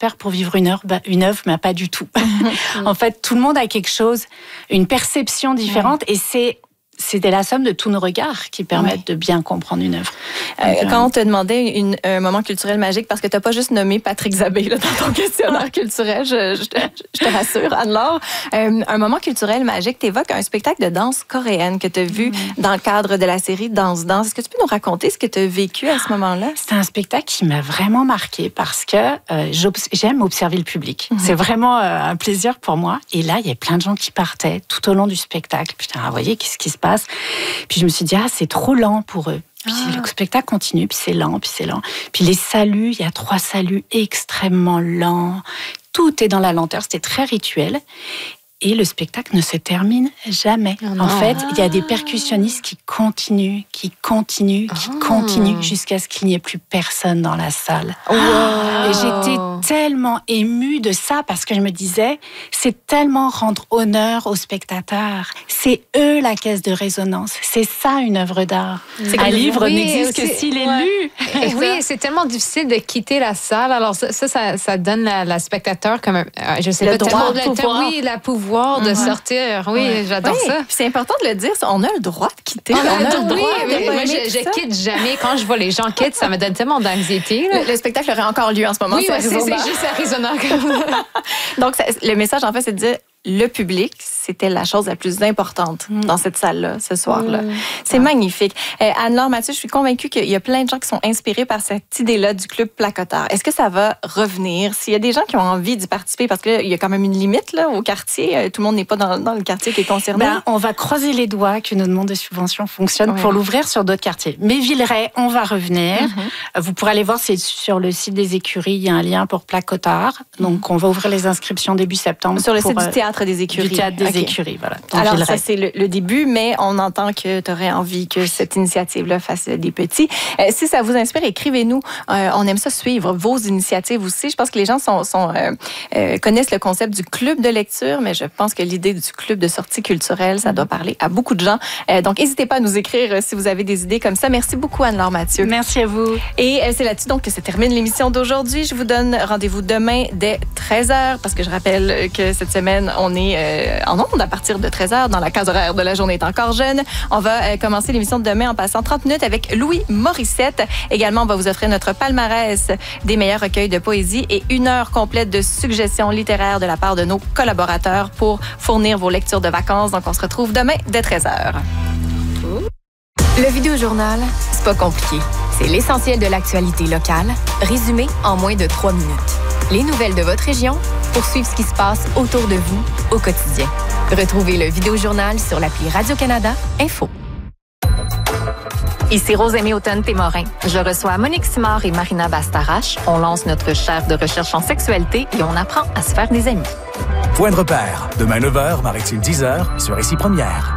j'espère, pour vivre une œuvre, mais pas du tout. En fait, tout le monde a quelque chose, une perception différente, et c'était la somme de tous nos regards qui permettent de bien comprendre une œuvre. Quand on te demandait un moment culturel magique, parce que tu n'as pas juste nommé Patrick Zabé là, dans ton questionnaire culturel, je te rassure, Anne-Laure. Un moment culturel magique, tu évoques un spectacle de danse coréenne que tu as vu dans le cadre de la série Danse. Est-ce que tu peux nous raconter ce que tu as vécu à ce moment-là? C'est un spectacle qui m'a vraiment marquée parce que j'aime observer le public. C'est vraiment un plaisir pour moi. Et là, il y a plein de gens qui partaient tout au long du spectacle. Putain, vous voyez, qu'est-ce qui se passe? Puis je me suis dit, c'est trop lent pour eux. Puis le spectacle continue, puis c'est lent, puis c'est lent. Puis les saluts, il y a 3 saluts extrêmement lents. Tout est dans la lenteur, c'était très rituel. Et le spectacle ne se termine jamais. En fait, il y a des percussionnistes qui continuent jusqu'à ce qu'il n'y ait plus personne dans la salle. Et j'étais tellement émue de ça parce que je me disais, c'est tellement rendre honneur aux spectateurs. C'est eux la caisse de résonance. C'est ça une œuvre d'art. Un livre n'existe que s'il est lu. Oui, c'est tellement difficile de quitter la salle. Alors ça donne la spectateur comme je sais le pas droit tellement de pouvoir. Oui, la pouvoir de sortir. Oui, j'adore ça. Puis c'est important de le dire, on a le droit de quitter. On a le droit. Moi, je quitte jamais. Quand je vois les gens quitter, ça me donne tellement d'anxiété. Le spectacle aurait encore lieu en ce moment. Oui, c'est juste Arizona. Donc, le message, en fait, c'est de dire le public, c'était la chose la plus importante dans cette salle-là, ce soir-là. C'est magnifique. Anne-Laure Mathieu, je suis convaincue qu'il y a plein de gens qui sont inspirés par cette idée-là du club Placoteur. Est-ce que ça va revenir? S'il y a des gens qui ont envie d'y participer, parce qu'il y a quand même une limite là, au quartier, tout le monde n'est pas dans le quartier qui est concerné. On va croiser les doigts que notre demande de subvention fonctionne pour l'ouvrir sur d'autres quartiers. Mais Villeray, on va revenir. Vous pourrez aller voir, c'est sur le site des écuries, il y a un lien pour Placoteur. Donc, on va ouvrir les inscriptions début septembre. Sur le site du théâtre des écuries. Du théâtre des écuries, voilà. Alors, ça, c'est le début, mais on entend que tu aurais envie que cette initiative-là fasse des petits. Si ça vous inspire, écrivez-nous. On aime ça suivre vos initiatives aussi. Je pense que les gens connaissent le concept du club de lecture, mais je pense que l'idée du club de sortie culturelle, ça doit parler à beaucoup de gens. Donc, n'hésitez pas à nous écrire si vous avez des idées comme ça. Merci beaucoup, Anne-Laure Mathieu. Merci à vous. Et c'est là-dessus donc que se termine l'émission d'aujourd'hui. Je vous donne rendez-vous demain dès 13h, parce que je rappelle que cette semaine, on est en ondes à partir de 13h dans la case horaire de La Journée est encore jeune. On va commencer l'émission de demain en passant 30 minutes avec Louis Morissette. Également, on va vous offrir notre palmarès des meilleurs recueils de poésie et 1 heure complète de suggestions littéraires de la part de nos collaborateurs pour fournir vos lectures de vacances. Donc, on se retrouve demain dès 13h. Le Vidéojournal, c'est pas compliqué. C'est l'essentiel de l'actualité locale, résumé en moins de 3 minutes. Les nouvelles de votre région pour suivre ce qui se passe autour de vous au quotidien. Retrouvez le Vidéojournal sur l'appli Radio-Canada Info. Ici Rosemée Automne-Témorin. Je reçois Monique Simard et Marina Bastarache. On lance notre chaire de recherche en sexualité et on apprend à se faire des amis. Point de repère. Demain 9h, Maritime 10h, sur Ici Première.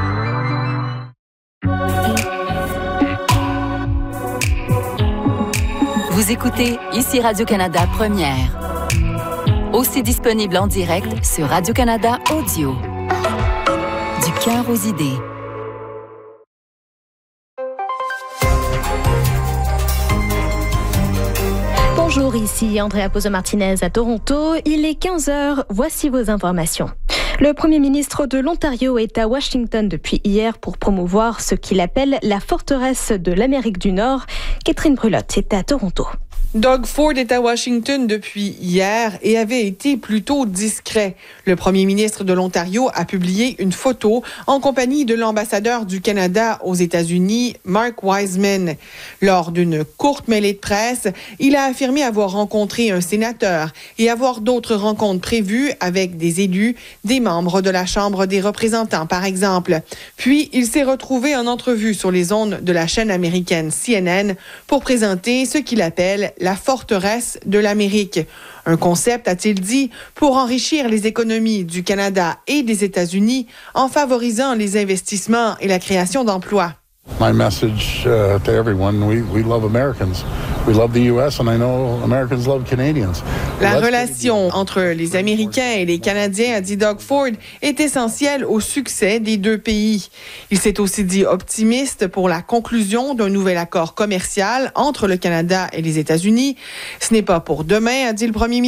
Vous écoutez Ici Radio-Canada Première. Aussi disponible en direct sur Radio-Canada Audio. Du cœur aux idées. Bonjour, ici Andrea Pozo-Martinez à Toronto. Il est 15h, voici vos informations. Le premier ministre de l'Ontario est à Washington depuis hier pour promouvoir ce qu'il appelle la forteresse de l'Amérique du Nord. Catherine Brulotte est à Toronto. Doug Ford est à Washington depuis hier et avait été plutôt discret. Le premier ministre de l'Ontario a publié une photo en compagnie de l'ambassadeur du Canada aux États-Unis, Mark Wiseman. Lors d'une courte mêlée de presse, il a affirmé avoir rencontré un sénateur et avoir d'autres rencontres prévues avec des élus, des membres de la Chambre des représentants, par exemple. Puis, il s'est retrouvé en entrevue sur les ondes de la chaîne américaine CNN pour présenter ce qu'il appelle la forteresse de l'Amérique. Un concept, a-t-il dit, pour enrichir les économies du Canada et des États-Unis en favorisant les investissements et la création d'emplois. My message to everyone, we love Americans. We love the US and I know Americans love Canadians. La relation entre les Américains et les Canadiens, a dit Doug Ford, est essentielle au succès des deux pays. Il s'est aussi dit optimiste pour la conclusion d'un nouvel accord commercial entre le Canada et les États-Unis. Ce n'est pas pour demain, a dit le premier ministre.